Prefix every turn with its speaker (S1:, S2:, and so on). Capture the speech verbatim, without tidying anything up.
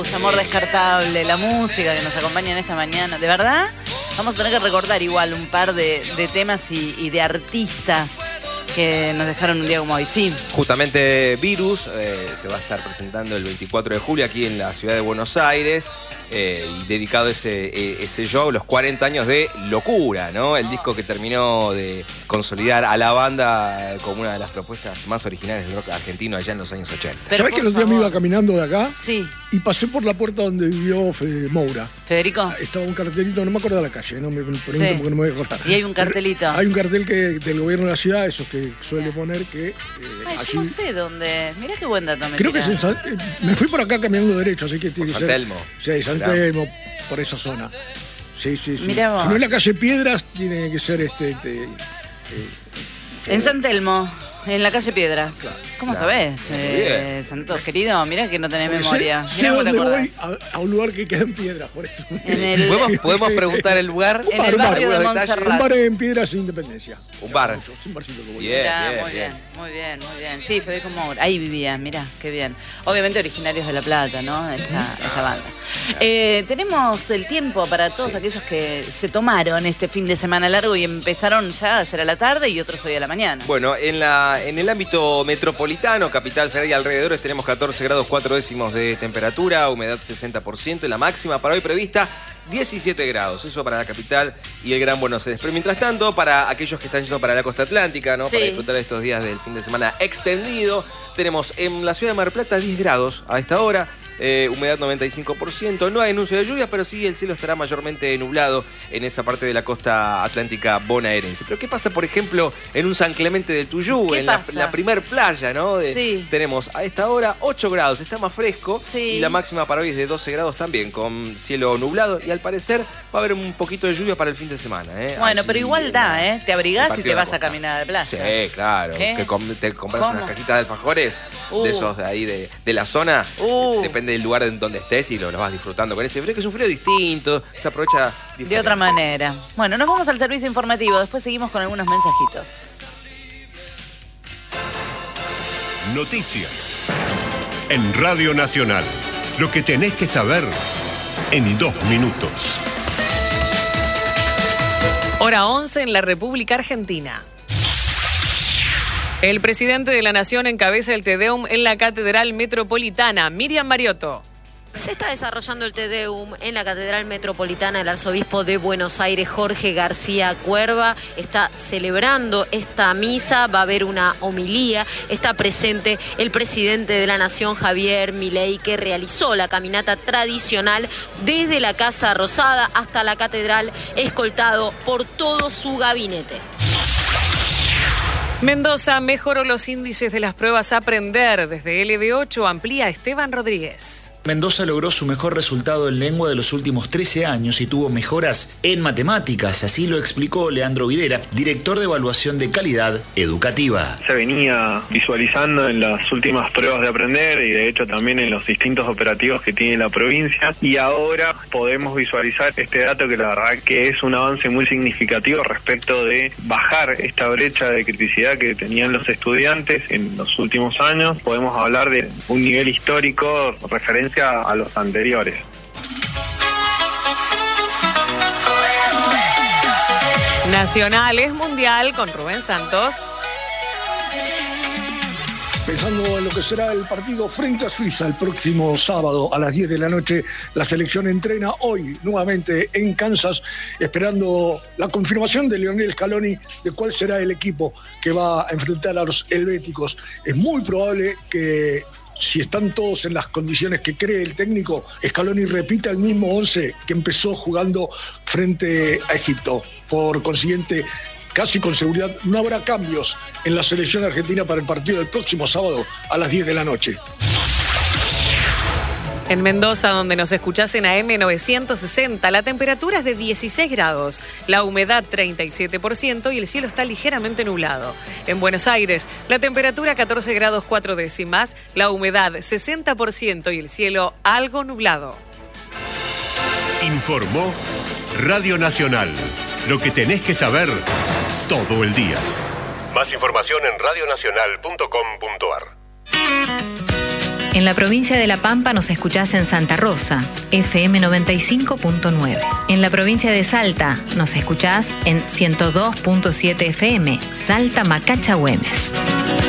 S1: Amor descartable, la música que nos acompaña en esta mañana. De verdad, vamos a tener que recordar igual un par de, de temas y, y de artistas que nos dejaron un día como hoy. Sí.
S2: Justamente Virus eh, se va a estar presentando el veinticuatro de julio aquí en la ciudad de Buenos Aires. Eh, y dedicado ese, eh, ese show, los cuarenta años de Locura, ¿no? El disco que terminó de consolidar a la banda como una de las propuestas más originales del rock argentino allá en los años ochenta.
S3: ¿Sabés que el otro día me iba caminando de acá?
S1: Sí.
S3: Y pasé por la puerta donde vivió Fede Moura.
S1: ¿Federico?
S3: Estaba un cartelito, no me acuerdo de la calle, no me pregunto
S1: Sí.
S3: porque no me voy a acordar.
S1: Y hay un cartelito.
S3: Hay un cartel que del gobierno de la ciudad, esos que suele poner que... Eh,
S1: Ay,
S3: allí...
S1: yo no sé dónde. Mirá qué buen dato me
S3: Creo que es
S1: tirás.
S3: en San... Me fui por acá caminando derecho, así que tiene
S2: Por
S3: que
S2: San
S3: ser...
S2: Telmo.
S3: Sí, San Telmo, por esa zona. Sí, sí, sí.
S1: Mirá vos.
S3: Si no es la calle Piedras, tiene que ser este... este eh,
S1: En San Telmo, en la calle Piedras. ¿Cómo
S2: Claro.
S1: sabés, eh,
S2: bien.
S1: Santos, querido? Mirá que no tenés
S3: porque
S1: memoria.
S3: Sé, sé
S1: Mirá cómo te
S3: dónde
S1: acordás.
S3: voy a, a un lugar que queda en Piedras, por eso.
S1: En el-
S2: ¿Podemos, podemos preguntar el lugar?
S1: En el barrio de
S2: algunos detalles.
S1: Montserrat.
S3: Un bar en Piedras e Independencia.
S2: Un bar.
S3: Es un barcito que voy.
S2: Bien,
S1: Mirá,
S2: bien,
S1: muy bien,
S2: bien.
S1: muy bien, muy bien. Sí, Federico Moura. Ahí vivía, mirá, qué bien. Obviamente originarios de La Plata, ¿no? Esta, esta banda. Eh, tenemos el tiempo para todos
S2: Sí.
S1: aquellos que se tomaron este fin de semana largo y empezaron ya ayer a la tarde y otros hoy a la mañana.
S2: Bueno, en, la, en el ámbito metropolitano, Capital Federal y alrededores, tenemos catorce grados cuatro décimos de temperatura, humedad sesenta por ciento y la máxima para hoy prevista diecisiete grados. Eso para la capital y el Gran Buenos Aires. Pero mientras tanto, para aquellos que están yendo para la costa atlántica, ¿no?
S1: Sí.
S2: Para disfrutar de estos días del fin de semana extendido, tenemos en la ciudad de Mar del Plata diez grados a esta hora. Eh, humedad noventa y cinco por ciento, no hay anuncio de lluvias, pero sí el cielo estará mayormente nublado en esa parte de la costa atlántica bonaerense. Pero ¿qué pasa, por ejemplo, en un San Clemente del Tuyú,
S1: ¿Qué
S2: en la,
S1: pasa?
S2: la primer playa, ¿no? De-
S1: Sí.
S2: Tenemos a esta hora ocho grados, está más fresco
S1: Sí.
S2: y la máxima para hoy es de doce grados también, con cielo nublado y al parecer va a haber un poquito de lluvia para el fin de semana. ¿eh?
S1: Bueno,
S2: Así,
S1: pero igual
S2: en
S1: da,
S2: la-
S1: ¿eh? Te abrigás
S2: el
S1: y
S2: partido
S1: te
S2: de la
S1: vas a
S2: costa.
S1: caminar a la playa.
S2: Sí, claro.
S1: ¿Qué?
S2: Que com- te compras
S1: ¿Cómo?
S2: unas cajitas de alfajores
S1: Uh.
S2: de esos de ahí de, de la zona.
S1: Uh.
S2: Depende del lugar en donde estés y lo, lo vas disfrutando con ese frío, que es un frío distinto, se aprovecha diferente.
S1: De otra manera. Bueno, nos vamos al servicio informativo. Después seguimos con algunos mensajitos.
S4: Noticias. En Radio Nacional. Lo que tenés que saber en dos minutos.
S5: Hora once en la República Argentina. El presidente de la Nación encabeza el Te Deum en la Catedral Metropolitana. Miriam Mariotto.
S6: Se está desarrollando el Te Deum en la Catedral Metropolitana. El arzobispo de Buenos Aires, Jorge García Cuerva, está celebrando esta misa. Va a haber una homilía. Está presente el presidente de la Nación, Javier Milei, que realizó la caminata tradicional desde la Casa Rosada hasta la Catedral, escoltado por todo su gabinete.
S5: Mendoza mejoró los índices de las pruebas Aprender. Desde L B ocho amplía Esteban Rodríguez.
S7: Mendoza logró su mejor resultado en lengua de los últimos trece años y tuvo mejoras en matemáticas, así lo explicó Leandro Videra, director de evaluación de calidad educativa.
S8: Se venía visualizando en las últimas pruebas de Aprender y de hecho también en los distintos operativos que tiene la provincia, y ahora podemos visualizar este dato que la verdad que es un avance muy significativo respecto de bajar esta brecha de criticidad que tenían los estudiantes en los últimos años. Podemos hablar de un nivel histórico referencia a los anteriores.
S5: Nacional es mundial con Rubén Santos.
S3: Pensando en lo que será el partido frente a Suiza el próximo sábado a las diez de la noche, la selección entrena hoy nuevamente en Kansas, esperando la confirmación de Lionel Scaloni de cuál será el equipo que va a enfrentar a los helvéticos. Es muy probable que, si están todos en las condiciones que cree el técnico, Scaloni repita el mismo once que empezó jugando frente a Egipto. Por consiguiente, casi con seguridad no habrá cambios en la selección argentina para el partido del próximo sábado a las diez de la noche.
S5: En Mendoza, donde nos escuchás en A M novecientos sesenta, la temperatura es de dieciséis grados, la humedad treinta y siete por ciento y el cielo está ligeramente nublado. En Buenos Aires, la temperatura catorce grados cuatro décimas, la humedad sesenta por ciento y el cielo algo nublado.
S4: Informó Radio Nacional. Lo que tenés que saber todo el día. Más información en radionacional punto com punto ar.
S9: En la provincia de La Pampa nos escuchás en Santa Rosa, F M noventa y cinco punto nueve. En la provincia de Salta nos escuchás en ciento dos punto siete F M, Salta Macacha Güemes.